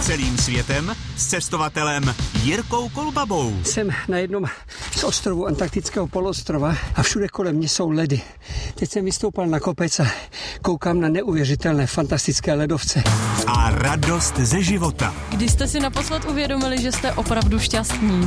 celým světem s cestovatelem Jirkou Kolbabou. Jsem na jednom z ostrovů antarktického poloostrova a všude kolem mě jsou ledy. Teď jsem vystoupal na kopec a koukám na neuvěřitelné, fantastické ledovce. A radost ze života. Kdy jste si naposled uvědomili, že jste opravdu šťastní?